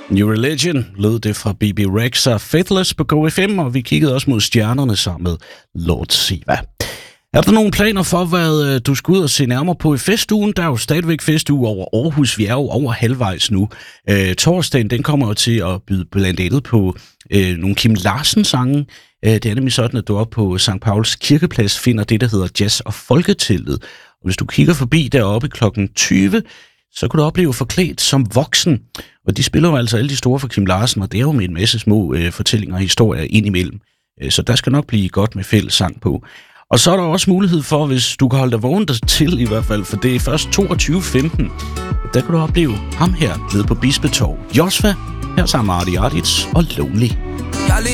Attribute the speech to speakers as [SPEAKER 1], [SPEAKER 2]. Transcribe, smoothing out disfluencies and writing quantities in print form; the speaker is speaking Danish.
[SPEAKER 1] New Religion lød det fra BB Rex og Faithless på KFM, og vi kiggede også mod stjernerne sammen med Lord Siva. Er der nogle planer for, hvad du skal ud og se nærmere på i festugen? Der er jo stadigvæk festuge over Aarhus. Vi er jo over halvvejs nu. Torsdagen, den kommer jo til at byde blandt andet på nogle Kim Larsen-sange. Det er nemlig sådan, at du oppe på St. Pauls Kirkeplads finder det, der hedder Jazz og Folketeltet. Og hvis du kigger forbi deroppe klokken 20, så kan du opleve Forklædt som voksen. Og de spiller jo altså alle de store for Kim Larsen, og det er jo med en masse små fortællinger og historier indimellem. Så der skal nok blive godt med fælles sang på. Og så er der også mulighed for, hvis du kan holde dig vågen til i hvert fald, for det er først 22.15. Der kan du opleve ham her nede på Bispetorv. Josva, her sammen med Arti Artits og Lonely.